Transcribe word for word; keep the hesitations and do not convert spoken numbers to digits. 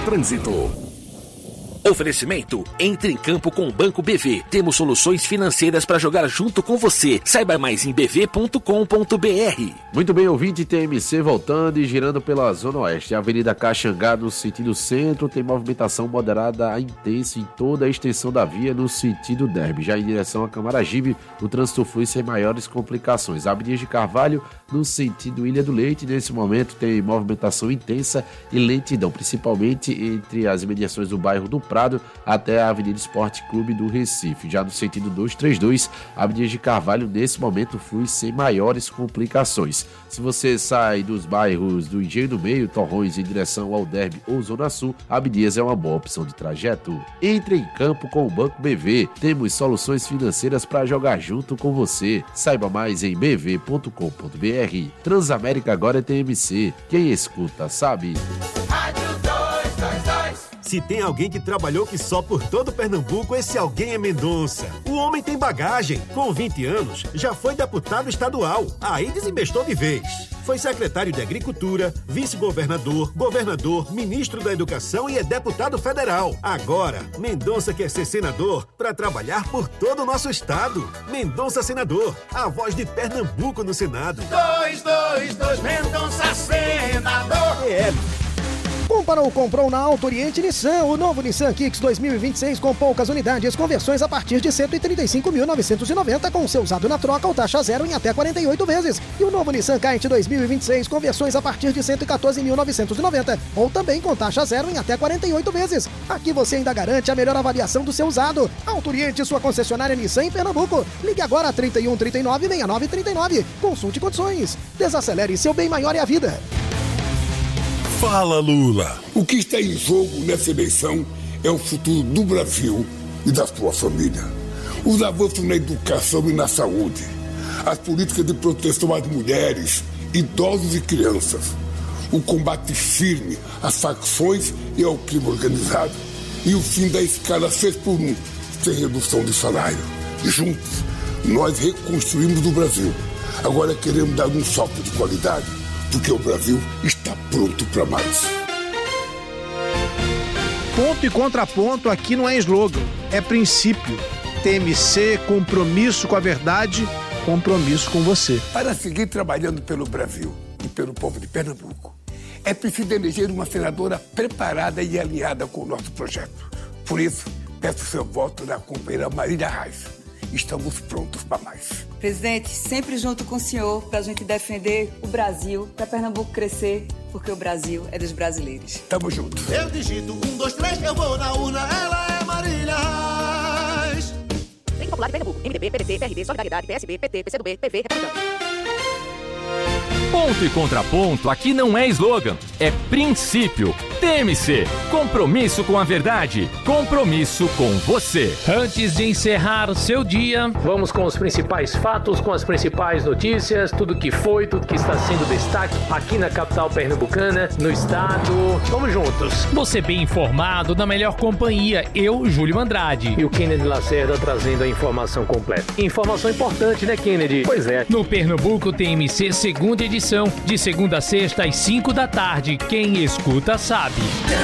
trânsito. Oferecimento: entre em campo com o Banco B V. Temos soluções financeiras para jogar junto com você. Saiba mais em b v ponto com ponto b r. Muito bem, ouvinte, T M C voltando e girando pela Zona Oeste. A Avenida Caxangá, no sentido centro, tem movimentação moderada a intensa em toda a extensão da via no sentido Derby. Já em direção a Camaragibe, o trânsito flui sem maiores complicações. A Avenida de Carvalho, no sentido Ilha do Leite, nesse momento tem movimentação intensa e lentidão, principalmente entre as imediações do bairro do Prado até a Avenida Esporte Clube do Recife. Já no sentido duzentos e trinta e dois, a Avenida de Carvalho nesse momento flui sem maiores complicações. Se você sai dos bairros do Engenho do Meio, Torrões, em direção ao Derby ou Zona Sul, Abdias é uma boa opção de trajeto. Entre em campo com o Banco B V. Temos soluções financeiras para jogar junto com você. Saiba mais em b v ponto com ponto b r. Transamérica agora é T M C. Quem escuta sabe. Se tem alguém que trabalhou que só por todo Pernambuco, esse alguém é Mendonça. O homem tem bagagem. Com vinte anos, já foi deputado estadual. Aí desembestou de vez. Foi secretário de Agricultura, vice-governador, governador, ministro da Educação e é deputado federal. Agora, Mendonça quer ser senador para trabalhar por todo o nosso estado. Mendonça Senador, a voz de Pernambuco no Senado. dois, dois, dois, Mendonça Senador. É. Comprou ou comprou na Auto Oriente Nissan, o novo Nissan Kicks dois mil e vinte e seis com poucas unidades, conversões a partir de cento e trinta e cinco mil novecentos e noventa, com seu usado na troca ou taxa zero em até quarenta e oito vezes. E o novo Nissan Kite dois mil e vinte e seis, conversões a partir de cento e quatorze mil novecentos e noventa, ou também com taxa zero em até quarenta e oito vezes. Aqui você ainda garante a melhor avaliação do seu usado. Auto Oriente, sua concessionária Nissan em Pernambuco. Ligue agora a trinta e um, trinta e nove, sessenta e nove, trinta e nove. Consulte condições. Desacelere, seu bem maior é a vida. Fala, Lula. O que está em jogo nessa eleição é o futuro do Brasil e da sua família. Os avanços na educação e na saúde, as políticas de proteção às mulheres, idosos e crianças, o combate firme às facções e ao crime organizado e o fim da escala seis por um, sem redução de salário. Juntos, nós reconstruímos o Brasil. Agora queremos dar um salto de qualidade, porque o Brasil está pronto para mais. Ponto e contraponto aqui não é slogan, é princípio. T M C, compromisso com a verdade, compromisso com você. Para seguir trabalhando pelo Brasil e pelo povo de Pernambuco, é preciso eleger uma senadora preparada e alinhada com o nosso projeto. Por isso, peço seu voto na companheira Marília Reis. Estamos prontos para mais. Presidente, sempre junto com o senhor para a gente defender o Brasil, para Pernambuco crescer, porque o Brasil é dos brasileiros. Tamo junto. Eu digito um, dois, três, eu vou na urna, ela é Marília Reis. Frente Popular de Pernambuco, M D B, P D T, P R D, Solidariedade, P S B, P T, P C do B, P V, Republicano. Ponto e contraponto aqui não é slogan, é princípio. T M C, compromisso com a verdade, compromisso com você. Antes de encerrar o seu dia, vamos com os principais fatos, com as principais notícias, tudo que foi, tudo que está sendo destaque aqui na capital pernambucana, no estado. Vamos juntos. Você bem informado, na melhor companhia, eu, Júlio Andrade. E o Kennedy Lacerda trazendo a informação completa. Informação importante, né, Kennedy? Pois é. No Pernambuco T M C, segunda edição, de segunda a sexta às cinco da tarde. Quem escuta sabe.